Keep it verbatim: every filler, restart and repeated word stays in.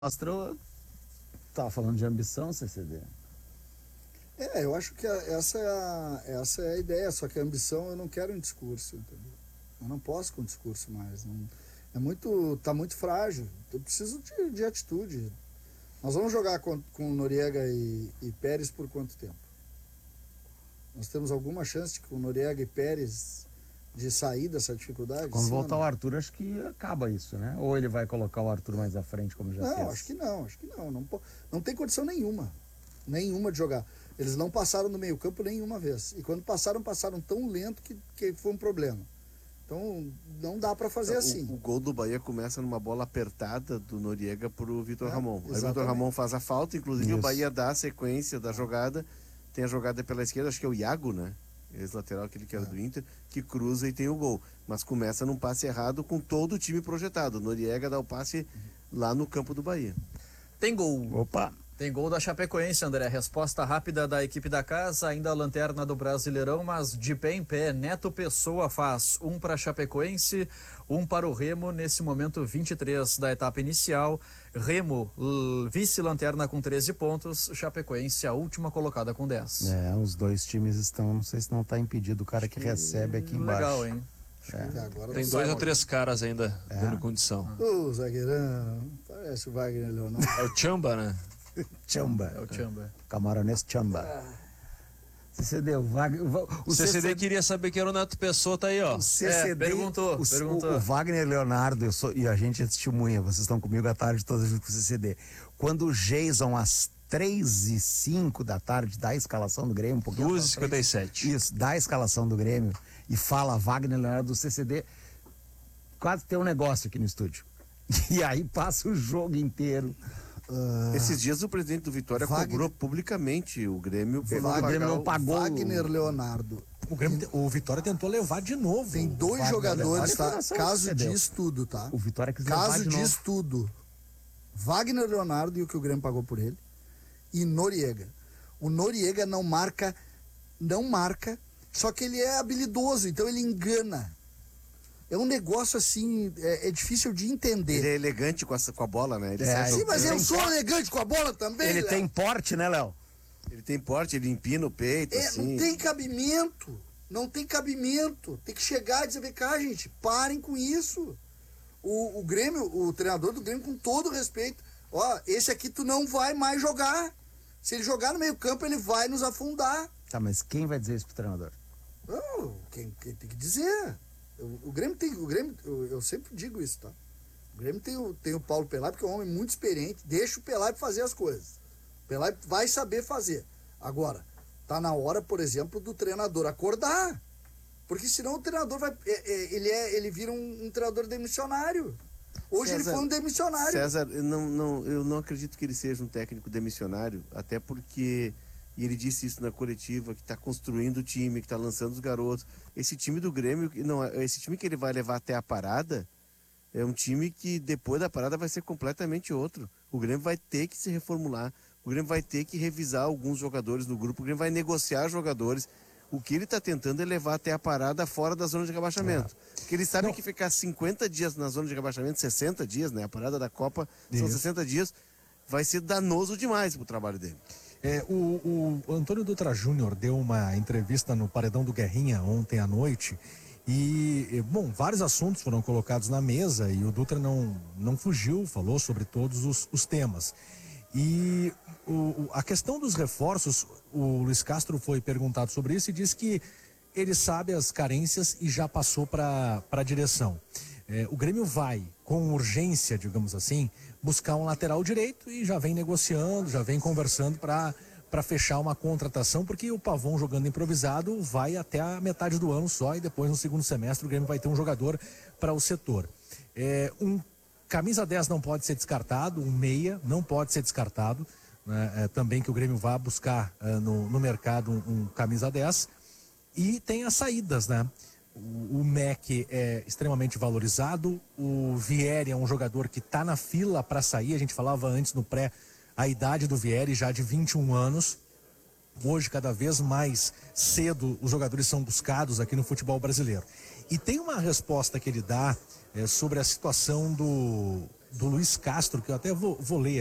mostra. Tava falando de ambição, C C D. É, eu acho que a, essa, é a, essa é a ideia, só que a ambição eu não quero um discurso, entendeu? Eu não posso com discurso mais. Não, é muito, tá muito frágil. Eu preciso de, de atitude. Nós vamos jogar com, com Noriega e, e Pérez por quanto tempo? Nós temos alguma chance de com Noriega e Pérez de sair dessa dificuldade? Quando Sim, voltar o Arthur, acho que acaba isso, né? Ou ele vai colocar o Arthur mais à frente, como já Não, fez? acho que não, acho que não. Não, não tem condição nenhuma. Nenhuma de jogar. Eles não passaram no meio campo nenhuma vez. E quando passaram, passaram tão lento que, que foi um problema. Então, não dá para fazer o, assim. O gol do Bahia começa numa bola apertada do Noriega pro Vitor É, Ramon. Aí o exatamente. Vitor Ramon faz a falta, inclusive Isso. o Bahia dá a sequência da jogada. Tem a jogada pela esquerda, acho que é o Iago, né? Ex-lateral, aquele que era É. do Inter, que cruza e tem o gol. Mas começa num passe errado com todo o time projetado. O Noriega dá o passe lá no campo do Bahia. Tem gol. Opa! Tem gol da Chapecoense, André. Resposta rápida da equipe da casa, ainda a lanterna do Brasileirão, mas de pé em pé. Neto Pessoa faz um para a Chapecoense, um para o Remo, nesse momento vinte e três da etapa inicial. Remo, vice-lanterna com treze pontos, Chapecoense a última colocada com dez. É, os dois times estão, não sei se não está impedido o cara que recebe aqui embaixo. Legal, hein? Até agora Tem não dois sai. ou três caras ainda É. dando condição. Ô, zagueirão, parece o Wagner Leonardo. É o Chamba, né? Chamba. É o Chamba. Camaronês Chamba. C C D, o Wagner. O O C C D queria saber quem era o Neto Pessoa, tá aí, ó. O C C D, É, perguntou, o, perguntou. o Wagner Leonardo, eu sou, e a gente é testemunha, vocês estão comigo à tarde todas junto com o C C D. Quando o Jason, às três e cinco da tarde, dá a escalação do Grêmio, um pouquinho. duas e cinquenta e sete. Isso, dá a escalação do Grêmio e fala Wagner Leonardo do C C D, quase tem um negócio aqui no estúdio. E aí passa o jogo inteiro. Ah, Esses dias o presidente do Vitória Wagner- cobrou publicamente o Grêmio por O não Grêmio pagar não o- pagou. Wagner Leonardo. O, Grêmio, o Vitória tentou levar de novo. Tem o dois Wagner jogadores, Olha a tá? informação que Caso você deu. diz tudo, tá? O Vitória quis levar Caso de novo. diz tudo. Wagner Leonardo e o que o Grêmio pagou por ele. E Noriega. O Noriega não marca, não marca, só que ele é habilidoso, então ele engana. É um negócio assim, é, é difícil de entender. Ele é elegante com a, com a bola, né? Ele, É, sai aí- Sim, jogando. mas eu tem sou porte. elegante com a bola também, Ele Léo. tem porte, né, Léo? ele tem porte, ele empina o peito, É, assim. não tem cabimento. Não tem cabimento. Tem que chegar e dizer, vem cá, gente, parem com isso. O, o Grêmio, o treinador do Grêmio, com todo respeito, ó, esse aqui tu não vai mais jogar. Se ele jogar no meio campo, ele vai nos afundar. Tá, mas quem vai dizer isso pro treinador? Não, quem, quem tem que dizer? O, o Grêmio tem, o Grêmio, eu, eu sempre digo isso, tá? O Grêmio tem o, tem o Paulo Pelaipe, que é um homem muito experiente, deixa o Pelaipe fazer as coisas. O Pelaipe vai saber fazer. Agora, tá na hora, por exemplo, do treinador acordar. Porque senão o treinador vai. é, é, ele, é, ele vira um, um treinador demissionário. Hoje César, ele foi um demissionário. César, eu não, não, eu não acredito que ele seja um técnico demissionário, até porque, e ele disse isso na coletiva, que está construindo o time, que está lançando os garotos. Esse time do Grêmio, não, esse time que ele vai levar até a parada, é um time que depois da parada vai ser completamente outro. O Grêmio vai ter que se reformular, o Grêmio vai ter que revisar alguns jogadores no grupo, o Grêmio vai negociar jogadores. O que ele está tentando é levar até a parada fora da zona de rebaixamento. Porque ele sabe que ficar cinquenta dias na zona de rebaixamento, sessenta dias, né? A parada da Copa são Isso. sessenta dias, vai ser danoso demais pro trabalho dele. É, o, o Antônio Dutra Júnior deu uma entrevista no Paredão do Guerrinha ontem à noite e, e, bom, vários assuntos foram colocados na mesa e o Dutra não, não fugiu, falou sobre todos os, os temas. E o, o- a questão dos reforços, o Luiz Castro foi perguntado sobre isso e disse que ele sabe as carências e já passou para a direção. É, o Grêmio vai, com urgência, digamos assim, buscar um lateral direito e já vem negociando, já vem conversando para para fechar uma contratação, porque o Pavão jogando improvisado vai até a metade do ano só e depois no segundo semestre o Grêmio vai ter um jogador para o setor. É, um camisa dez não pode ser descartado, um meia não pode ser descartado, né? É, também que o Grêmio vá buscar é, no, no mercado um, um camisa dez. E tem as saídas, né? O, o M E C é extremamente valorizado, o Vieri é um jogador que está na fila para sair, a gente falava antes no pré, a idade do Vieri já de vinte e um anos. Hoje, cada vez mais cedo, os jogadores são buscados aqui no futebol brasileiro. E tem uma resposta que ele dá é, sobre a situação do do Luiz Castro, que eu até vou, vou ler